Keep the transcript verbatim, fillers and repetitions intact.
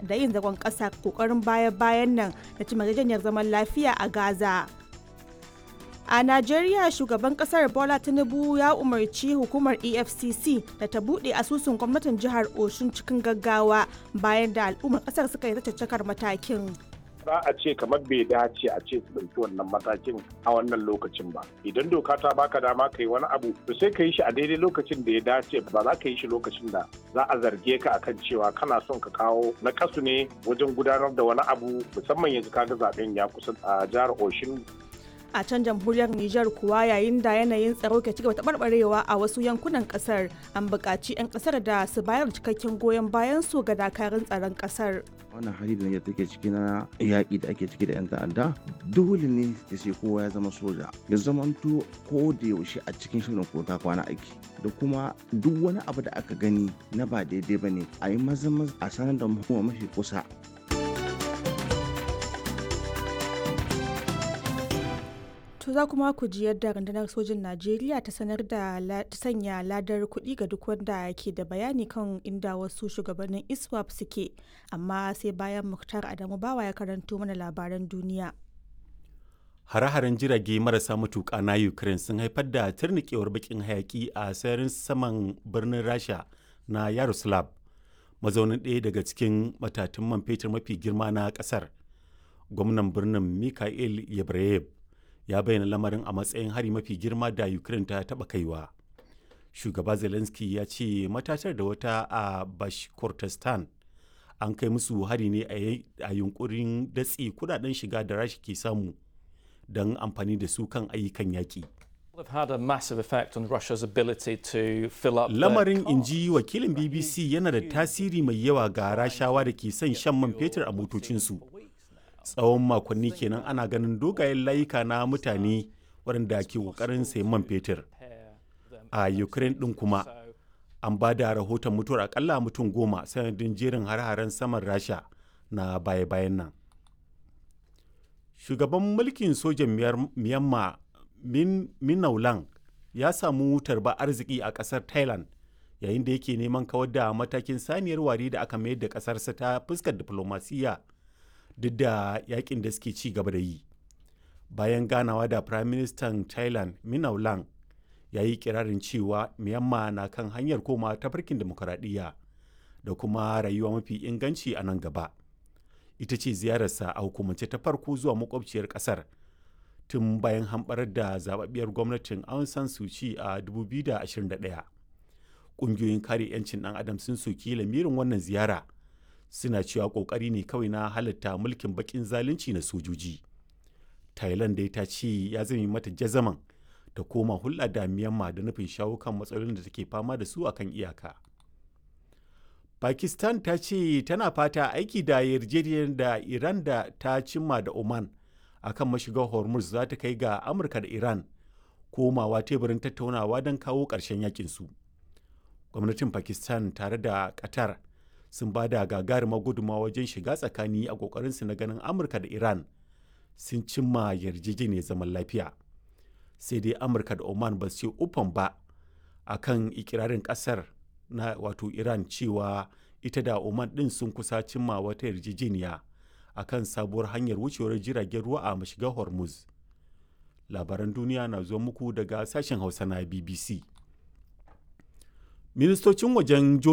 da yin zagon ƙasa ƙoƙarin baya-bayan nan da cimma yarjejeniyar zaman lafiya a Gaza. A Najeriya, shugaban kasar Bola Tinubu ya umarci hukumar E F C C da ta buɗe asusun gwamnatin jihar Osun cikin gaggawa bayan da al'ummar kasar suka yi caccakar matakin. Za a ce kamar bai dace a ce su ɗauki wannan matakin a wannan lokacin ba. Idan doka ta baka dama ka yi wani abu, to sai ka yi shi a daidai lokacin da ya dace, ba za ka yi shi lokacin da za a zarge ka akan cewa kana son ka kawo na kasu ne wajen gudanar da wani abu, musamman yanzu kaga zaben ya kusa a jihar Osun. A can jamhuriyar Nijar kuwa, yayin da yanayin tsaro ke cigaba taɓarɓarewa a wasu yankunan ƙasar, an buƙaci 'yan ƙasar da su bayar cikakken goyon bayan su ga dakarun tsaron ƙasar. Wannan hali da Nijar take ciki na yaƙi da ake ciki da 'yan ta'adda, dole ne ya sai kowa ya zama soja, ya zamanto ko da yaushe a cikin shirin kota kwana aiki, da kuma duk wani abu da aka gani na ba daidai ba ne a yi maza a sanar da hukuma mafi kusa. To za kuma ku ji yadda rundunar sojin Najeriya ta sanar da ta sanya ladar kuɗi ga duk wanda ke da bayani kan inda wasu shugabannin ISWAP suke, amma sai bayan Muktar Adamu Bawa ya karanto mana labaran duniya. Hare-haren jirage marasa matuƙa na Ukraine sun haifar da turnikewar bakin hayaki a sararin saman birnin Rasha na Yaroslav, mazaunin ɗaya daga cikin matatun man fetur mafi girma na ƙasar. Gwamnan birnin Mikhail Yebreyev ya bayyana lamarin a matsayin hari mafi girma da Ukraine ta taba kaiwa. Shugaba Zelensky ya ce matatar da wata a Bashkortostan an kai musu hari ne a yunkurin datse kudaden shiga da Rasha ke samu don amfani da su kan ayyukan yaƙi. Lamarin, inji wakilin B B C, yana da tasiri mai yawa ga Rashawa da ke son shan man fetur a motocinsu. Tsawon makonni kenan ana ganin dogayen layuka na mutane waɗanda ke ƙoƙarin sayan man fetur. A Ukraine ɗin kuma an ba da rahoton mutuwar akalla mutum goma sanadin jerin har-haren saman Rasha na baya-bayan nan. Shugaban mulkin sojan Myanmar Min Minaulang ya samu tarba arziki a ƙasar Thailand yayin da yake neman kawar da matakin saniyar wari da aka mayar da ƙasarsa ta fuskar diflomasiyya duk da yakin da suke ci gaba da yi. Bayan ganawa da Prime Minister Thailand Minaulang ya yi kirarin cewa Myanmar na kan hanyar koma tafarkin demokuraɗiyya da kuma rayuwa mafi inganci a nan gaba. Ita ce ziyararsa a hukumance ta farko zuwa makwabciyar ƙasar tun bayan hamɓarar da zababbiyar gwamnatin Aung San Suu Kyi a dubu biyu da ashirin da ɗaya. Ƙungiyoyin kare 'yancin ɗan adam sun soki lamirin wannan ziyara, suna cewa kokari ne kawai na halatta mulkin bakin zalunci na sojoji. Thailand dai ta ce ya zame mata jazaman ta koma hulɗa da Myanmar da nufin shawo kan matsalolin da take fama da su akan iyaka. Pakistan ta ce tana fata aiki da yarjejeniyar da Iran da ta cimma da Oman akan mashigar Hormuz za ta kai ga Amurka da Iran komawa teburin tattaunawa don kawo ƙarshen yakin su. Gwamnatin Pakistan tare da Qatar sun ba da gagarumar gudunmawa wajen shiga tsakani a kokarinsu na ganin Amurka da Iran sun cimma yarjejeniyar zaman lafiya. Sai dai Amurka da Oman ba su ce ufan ba a kan ikirarin kasar na wato Iran cewa ita da Oman din sun kusa cimma wata yarjejeniya a kan sabuwar hanyar wucewar jiragen ruwa a mashigar Hormuz. Labaran duniya na zuwa muku daga sashen Hausa na B B C. Ministocin wajen